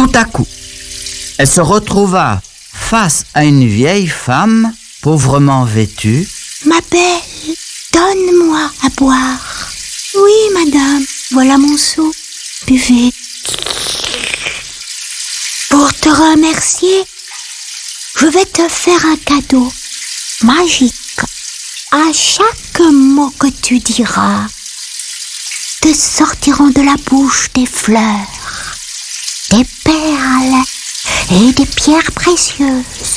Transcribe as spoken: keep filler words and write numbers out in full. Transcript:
Tout à coup, elle se retrouva face à une vieille femme, pauvrement vêtue. « Ma belle, donne-moi à boire. »« Oui, madame, voilà mon seau. Buvez. » Pour te remercier, je vais te faire un cadeau magique. À chaque mot que tu diras, te sortiront de la bouche des fleurs, des perles et des pierres précieuses.